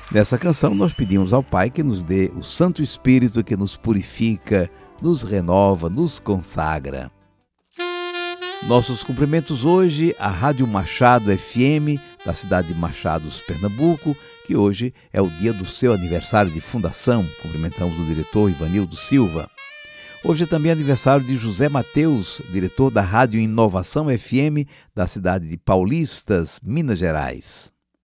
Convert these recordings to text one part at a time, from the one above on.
Nessa canção nós pedimos ao Pai que nos dê o Santo Espírito que nos purifica, nos renova, nos consagra. Nossos cumprimentos hoje à Rádio Machado FM, da cidade de Machados, Pernambuco, que hoje é o dia do seu aniversário de fundação. Cumprimentamos o diretor Ivanildo Silva. Hoje é também aniversário de José Mateus, diretor da Rádio Inovação FM, da cidade de Paulistas, Minas Gerais.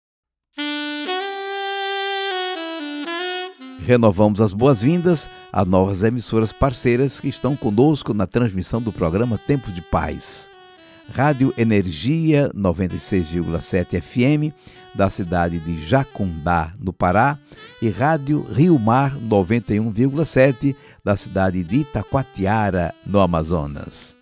Renovamos as boas-vindas a novas emissoras parceiras que estão conosco na transmissão do programa Tempo de Paz. Rádio Energia 96,7 FM, da cidade de Jacundá, no Pará, e Rádio Rio Mar 91,7, da cidade de Itacoatiara, no Amazonas.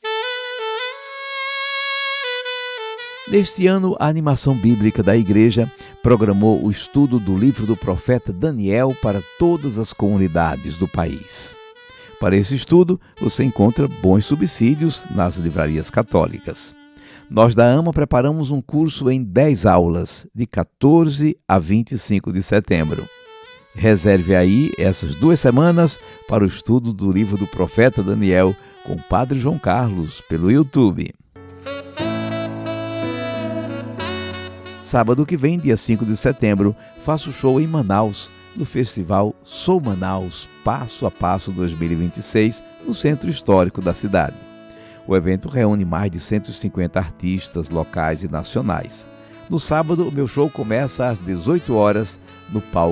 Neste ano, a Animação Bíblica da Igreja programou o estudo do livro do profeta Daniel para todas as comunidades do país. Para esse estudo, você encontra bons subsídios nas livrarias católicas. Nós da AMA preparamos um curso em 10 aulas, de 14 a 25 de setembro. Reserve aí essas 2 semanas para o estudo do livro do profeta Daniel com o Padre João Carlos pelo YouTube. Sábado que vem, dia 5 de setembro, faço show em Manaus, no Festival Sou Manaus Passo a Passo 2026, no Centro Histórico da cidade. O evento reúne mais de 150 artistas locais e nacionais. No sábado, o meu show começa às 18 horas no palco